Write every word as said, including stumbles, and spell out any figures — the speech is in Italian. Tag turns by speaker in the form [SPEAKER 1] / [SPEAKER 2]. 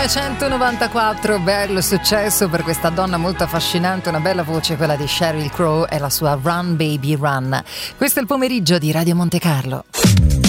[SPEAKER 1] millenovecentonovantaquattro, bello successo per questa donna molto affascinante, una bella voce, quella di Sheryl Crow, e la sua Run Baby Run. Questo è il pomeriggio di Radio Monte Carlo.